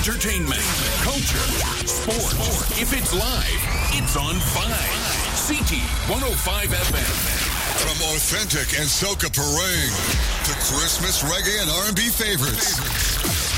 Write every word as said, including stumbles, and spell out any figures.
entertainment, culture, sports. If it's live, it's on Vibe. C T one oh five F M. From authentic and soca parade to Christmas reggae and R and B favorites.